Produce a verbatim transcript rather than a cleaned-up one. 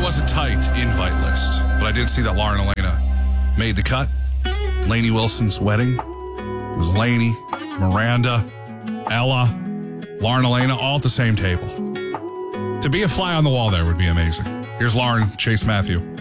was a tight invite list, but I did see that Lauren Elena made the cut. Lainey Wilson's wedding. It was Lainey, Miranda, Ella, Lauren Elena, all at the same table. To be a fly on the wall there would be amazing. Here's Lauren, Chase Matthew.